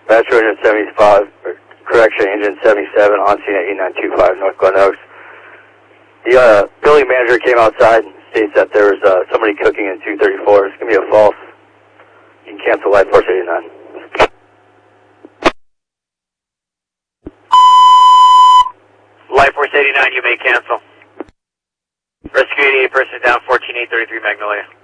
Metro Engine 75, correction, Engine 77, on scene at 8925 North Glen Oaks. The building manager came outside and states that there was somebody cooking in 234. It's going to be a false. You can cancel Life Force 89. Life Force 89, you may cancel. Rescue 88 person down, 14833 Magnolia.